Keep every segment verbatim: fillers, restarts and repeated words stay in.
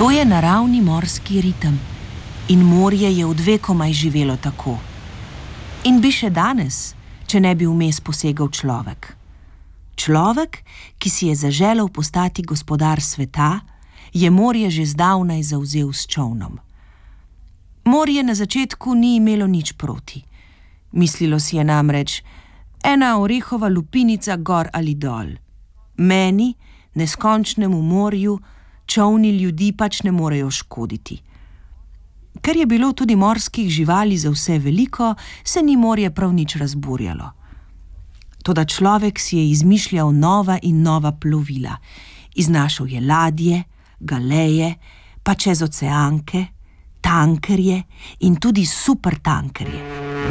To je naravni morski ritem in morje je odvekomaj živelo tako. In bi še danes, če ne bi vmes posegal človek. Človek, ki si je zaželel postati gospodar sveta, je morje že zdavnaj zavzel s čolnom. Morje na začetku ni imelo nič proti. Mislilo si je namreč, ena orehova lupinica gor ali dol. Meni, neskončnemu morju, čolni ljudi pač ne morejo škoditi. Ker je bilo tudi morskih živali za vse veliko, se ni morje prav nič razburjalo. Toda človek si je izmišljal nova in nova plovila. Iznašel je ladje, galeje, pa čez oceanke, tankerje in tudi supertankerje.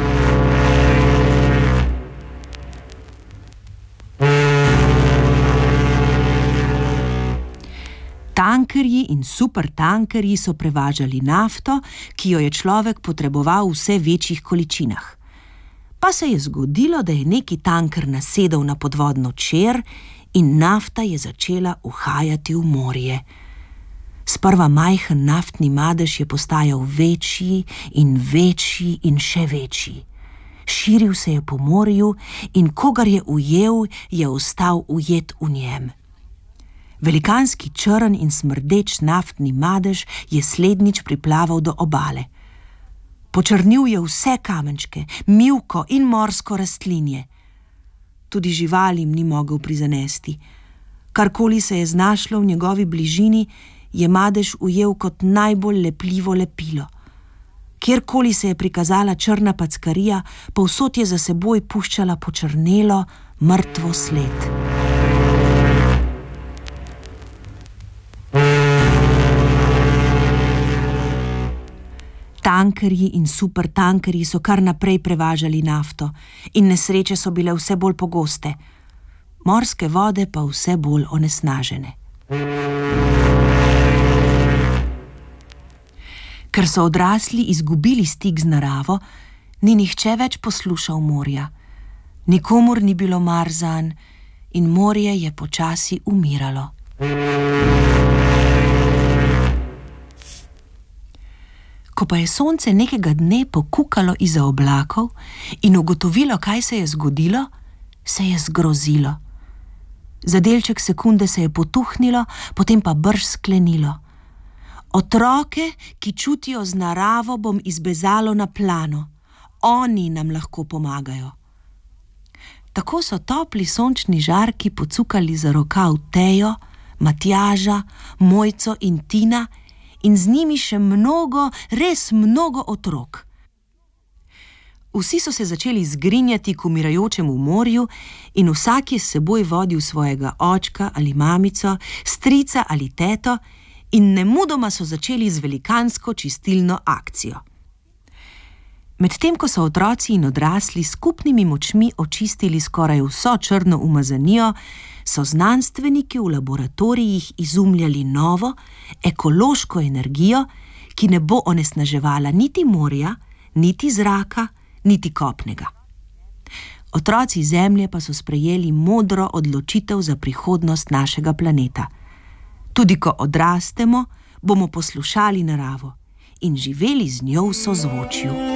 Tankerji in supertankerji so prevažali nafto, ki jo je človek potreboval v vse večjih količinah. Pa se je zgodilo, da je neki tanker nasedel na podvodno čer in nafta je začela uhajati v morje. Sprva majhen naftni madež je postajal večji in večji in še večji. Širil se je po morju in kogar je ujel, je ostal ujet v njem. Velikanski črn in smrdeč naftni madež je slednjič priplaval do obale. Počrnil je vse kamenčke, mivko in morsko rastlinje. Tudi živalim ni mogel prizanesti. Karkoli se je znašlo v njegovi bližini, je madež ujel kot najbolj lepljivo lepilo. Kjerkoli se je prikazala črna packarija, povsod je za seboj puščala počrnelo, mrtvo sled. Tankerji in supertankerji so kar naprej prevažali nafto in nesreče so bile vse bolj pogoste, morske vode pa vse bolj onesnažene. Ker so odrasli izgubili stik z naravo, ni nihče več poslušal morja. Nikomur ni bilo mar zanj in morje je počasi umiralo. Ko pa je sonce nekega dne pokukalo izza oblakov in ugotovilo, kaj se je zgodilo, se je zgrozilo. Za delček sekunde se je potuhnilo, potem pa brž sklenilo. Otroke, ki čutijo z naravo, bom izbezalo na plano. Oni nam lahko pomagajo. Tako so topli sončni žarki pocukali za rokav Tejo, Matjaža, Mojco in Tina in z njimi še mnogo, res mnogo otrok. Vsi so se začeli zgrinjati k umirajočemu morju in vsak je s seboj vodil svojega očka ali mamico, strica ali teto in nemudoma so začeli z velikansko čistilno akcijo. Medtem ko so otroci in odrasli skupnimi močmi očistili skoraj vso črno umazanijo, so znanstveniki v laboratorijih izumljali novo, ekološko energijo, ki ne bo onesnaževala niti morja, niti zraka, niti kopnega. Otroci Zemlje pa so sprejeli modro odločitev za prihodnost našega planeta. Tudi ko odrastemo, bomo poslušali naravo in živeli z njo v sozvočju.